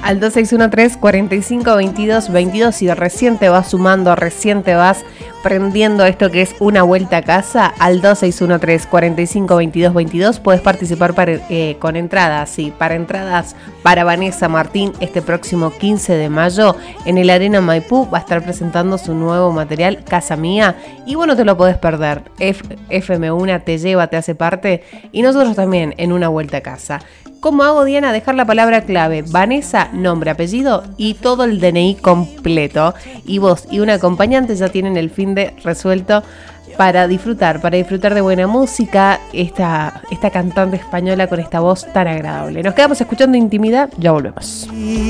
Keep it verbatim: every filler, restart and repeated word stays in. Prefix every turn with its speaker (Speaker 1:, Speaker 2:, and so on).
Speaker 1: Al dos seis uno tres, cuatro cinco, veintidós, veintidós. Si recién te vas sumando, recién te vas prendiendo esto que es una vuelta a casa, al dos seis uno tres, cuatro cinco, veintidós, veintidós puedes participar para, eh, con entradas, sí, para entradas para Vanessa Martín este próximo quince de mayo en el Arena Maipú. Va a estar presentando su nuevo material, Casa Mía, y bueno, te lo podés perder. F- FM uno te lleva, te hace parte, y nosotros también en una vuelta a casa. ¿Cómo hago, Diana? Dejar la palabra clave, Vanessa, nombre, apellido y todo el D N I completo. Y vos y un acompañante ya tienen el fin de resuelto para disfrutar, para disfrutar de buena música, esta, esta cantante española con esta voz tan agradable. Nos quedamos escuchando Intimidad, ya volvemos.